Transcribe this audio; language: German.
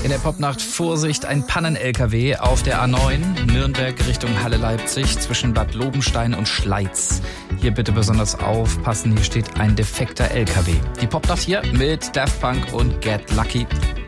In der Popnacht Vorsicht, ein Pannen-LKW auf der A9, Nürnberg Richtung Halle-Leipzig zwischen Bad Lobenstein und Schleiz. Hier bitte besonders aufpassen, hier steht ein defekter LKW. Die Popnacht hier mit Daft Punk und Get Lucky.